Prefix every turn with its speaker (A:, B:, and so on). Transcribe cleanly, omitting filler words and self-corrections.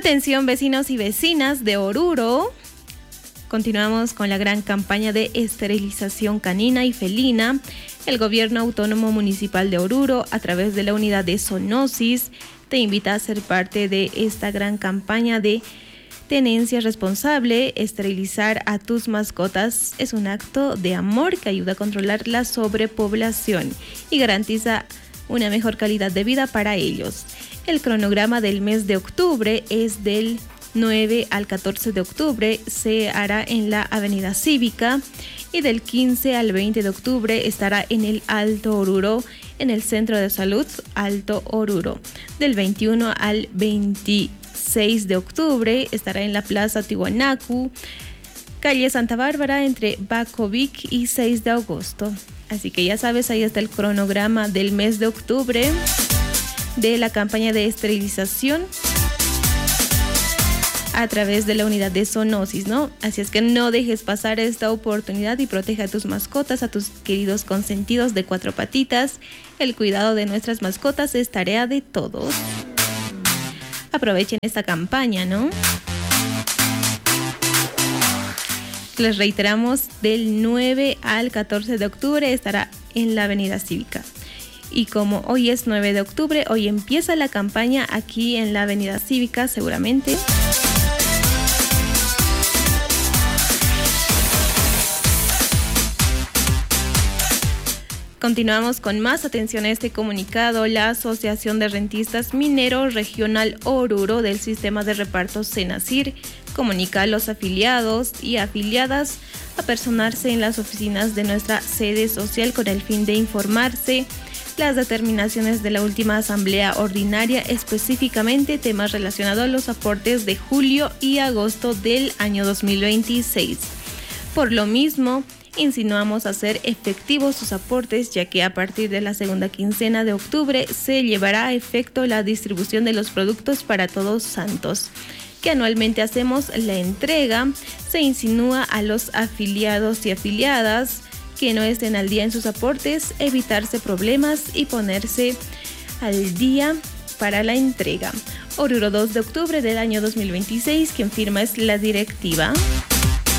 A: Atención vecinos y vecinas de Oruro. Continuamos con la gran campaña de esterilización canina y felina. El Gobierno Autónomo Municipal de Oruro, a través de la unidad de zoonosis, te invita a ser parte de esta gran campaña de tenencia responsable. Esterilizar a tus mascotas es un acto de amor que ayuda a controlar la sobrepoblación y garantiza una mejor calidad de vida para ellos. El cronograma del mes de octubre es del 9 al 14 de octubre, se hará en la Avenida Cívica, y del 15 al 20 de octubre estará en el Alto Oruro, en el Centro de Salud Alto Oruro. Del 21 al 26 de octubre estará en la Plaza Tiwanaku, calle Santa Bárbara, entre Bacovic y 6 de agosto. Así que ya sabes, ahí está el cronograma del mes de octubre de la campaña de esterilización a través de la unidad de zoonosis, ¿no? Así es que no dejes pasar esta oportunidad y protege a tus mascotas, a tus queridos consentidos de cuatro patitas. El cuidado de nuestras mascotas es tarea de todos. Aprovechen esta campaña, ¿no? Les reiteramos, del 9 al 14 de octubre estará en la Avenida Cívica. Y como hoy es 9 de octubre, hoy empieza la campaña aquí en la Avenida Cívica, seguramente. Continuamos con más. Atención a este comunicado. La Asociación de Rentistas Mineros Regional Oruro del Sistema de Reparto Senasir comunica a los afiliados y afiliadas a personarse en las oficinas de nuestra sede social con el fin de informarse las determinaciones de la última asamblea ordinaria, específicamente temas relacionados a los aportes de julio y agosto del año 2026. Por lo mismo, insinuamos hacer efectivos sus aportes, ya que a partir de la segunda quincena de octubre se llevará a efecto la distribución de los productos para Todos Santos, que anualmente hacemos la entrega. Se insinúa a los afiliados y afiliadas que no estén al día en sus aportes, evitarse problemas y ponerse al día para la entrega. Oruro, 2 de octubre del año 2026, quien firma es la directiva.